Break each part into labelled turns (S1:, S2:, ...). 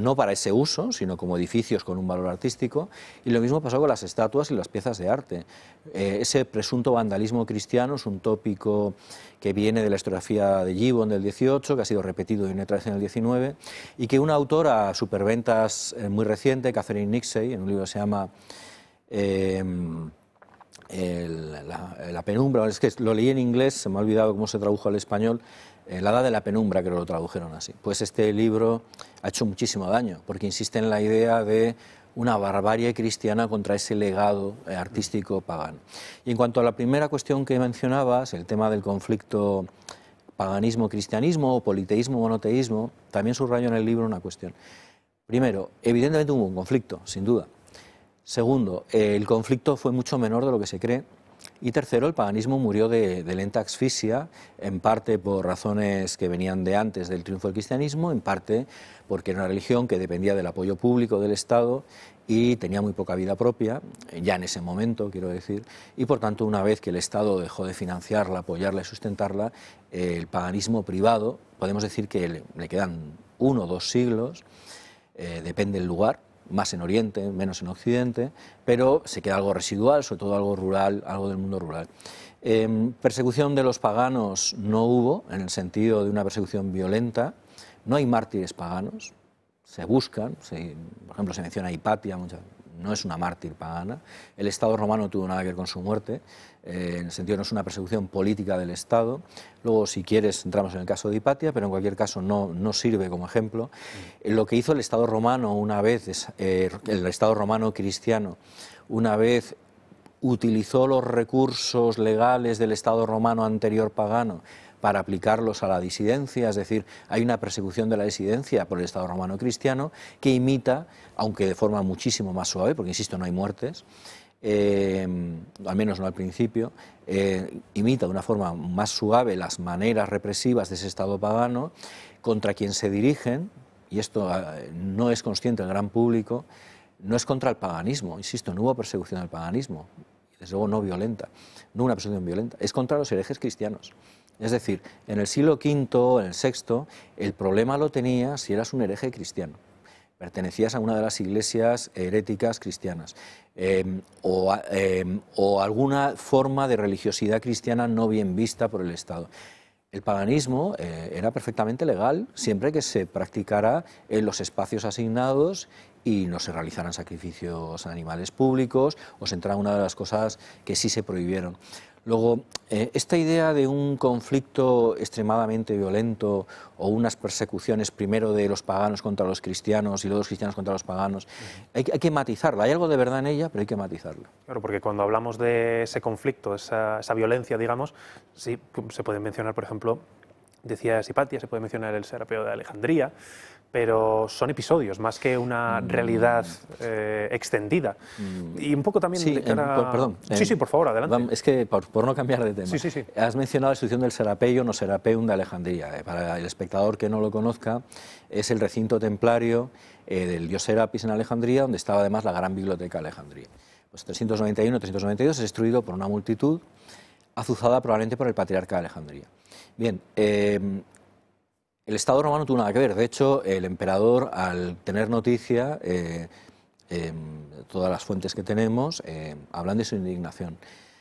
S1: no para ese uso, sino como edificios con un valor artístico, y lo mismo pasó con las estatuas y las piezas de arte. Ese presunto vandalismo cristiano es un tópico que viene de la historiografía de Gibbon del 18, que ha sido repetido una otra vez en el 19, y que una autora superventas muy reciente, Catherine Nixey, en un libro que se llama La penumbra, es que lo leí en inglés, se me ha olvidado cómo se tradujo al español, La edad de la penumbra, creo que lo tradujeron así. Pues este libro ha hecho muchísimo daño, porque insiste en la idea de una barbarie cristiana contra ese legado artístico pagano. Y en cuanto a la primera cuestión que mencionabas, el tema del conflicto paganismo-cristianismo o politeísmo-monoteísmo, también subrayo en el libro una cuestión. Primero, evidentemente hubo un conflicto, sin duda. Segundo, el conflicto fue mucho menor de lo que se cree. Y tercero, el paganismo murió de lenta asfixia, en parte por razones que venían de antes del triunfo del cristianismo, en parte porque era una religión que dependía del apoyo público del Estado y tenía muy poca vida propia, ya en ese momento, quiero decir, y por tanto, una vez que el Estado dejó de financiarla, apoyarla y sustentarla, el paganismo privado, podemos decir que le quedan 1 o 2 siglos, depende del lugar, más en Oriente, menos en Occidente, pero se queda algo residual, sobre todo algo rural, algo del mundo rural. Persecución de los paganos no hubo, en el sentido de una persecución violenta, no hay mártires paganos, se buscan, por ejemplo se menciona a Hipatia, no es una mártir pagana, el Estado romano no tuvo nada que ver con su muerte, en el sentido no es una persecución política del Estado. Luego, si quieres, entramos en el caso de Hipatia, pero en cualquier caso no sirve como ejemplo. Lo que hizo el Estado romano una vez, el Estado romano cristiano, una vez utilizó los recursos legales del Estado romano anterior pagano para aplicarlos a la disidencia, es decir, hay una persecución de la disidencia por el Estado romano cristiano que imita, aunque de forma muchísimo más suave, porque insisto, no hay muertes, al menos no al principio, imita de una forma más suave las maneras represivas de ese Estado pagano contra quien se dirigen, y esto no es consciente el gran público, no es contra el paganismo, insisto, no hubo persecución del paganismo, desde luego no violenta, no una persecución violenta, es contra los herejes cristianos. Es decir, en el siglo V, en el VI, el problema lo tenías si eras un hereje cristiano, pertenecías a una de las iglesias heréticas cristianas, o alguna forma de religiosidad cristiana no bien vista por el Estado. El paganismo era perfectamente legal siempre que se practicara en los espacios asignados y no se realizaran sacrificios a animales públicos o se entrara una de las cosas que sí se prohibieron. Luego, esta idea de un conflicto extremadamente violento o unas persecuciones primero de los paganos contra los cristianos y luego los cristianos contra los paganos, hay que matizarla. Hay algo de verdad en ella, pero hay que matizarla.
S2: Claro, porque cuando hablamos de ese conflicto, esa violencia, digamos, sí se puede mencionar, por ejemplo, decía Hipatia, se puede mencionar el Serapeo de Alejandría, pero son episodios más que una realidad extendida. Y un poco también
S1: sí,
S2: de cara...
S1: perdón.
S2: Sí, por favor, adelante.
S1: Es que por no cambiar de tema.
S2: Sí.
S1: Has mencionado la institución del Serapeion o Serapeum de Alejandría. Para el espectador que no lo conozca, es el recinto templario del dios Serapis en Alejandría, donde estaba además la gran biblioteca de Alejandría. Pues 391-392 es destruido por una multitud azuzada probablemente por el patriarca de Alejandría. Bien, el Estado romano no tuvo nada que ver. De hecho, el emperador, al tener noticia, todas las fuentes que tenemos hablan de su indignación.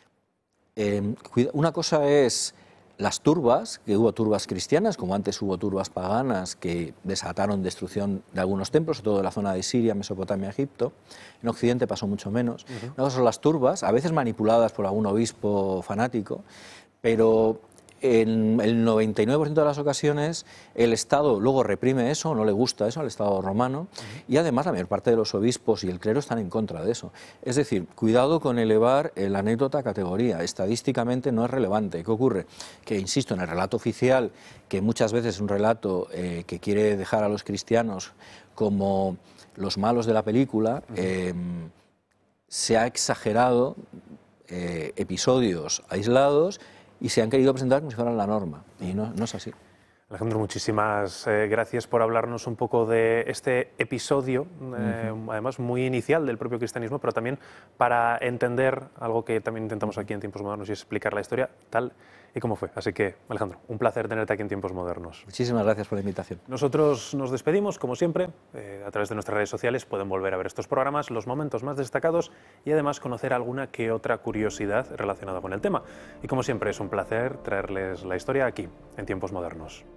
S1: Una cosa es las turbas, que hubo turbas cristianas, como antes hubo turbas paganas que desataron destrucción de algunos templos, sobre todo en la zona de Siria, Mesopotamia, Egipto. En Occidente pasó mucho menos. Una cosa son las turbas, a veces manipuladas por algún obispo fanático, pero en el 99% de las ocasiones el Estado luego reprime eso, no le gusta eso al Estado romano, y además la mayor parte de los obispos y el clero están en contra de eso. Es decir, cuidado con elevar la anécdota a categoría, estadísticamente no es relevante. ¿Qué ocurre? Que, insisto, en el relato oficial, que muchas veces es un relato que quiere dejar a los cristianos como los malos de la película, se ha exagerado episodios aislados y se han querido presentar como si fueran la norma, y no es así.
S2: Alejandro, muchísimas gracias por hablarnos un poco de este episodio, además muy inicial del propio cristianismo, pero también para entender algo que también intentamos aquí en Tiempos Modernos y es explicar la historia tal y como fue. Así que, Alejandro, un placer tenerte aquí en Tiempos Modernos.
S1: Muchísimas gracias por la invitación.
S2: Nosotros nos despedimos, como siempre, a través de nuestras redes sociales pueden volver a ver estos programas, los momentos más destacados y además conocer alguna que otra curiosidad relacionada con el tema. Y como siempre, es un placer traerles la historia aquí, en Tiempos Modernos.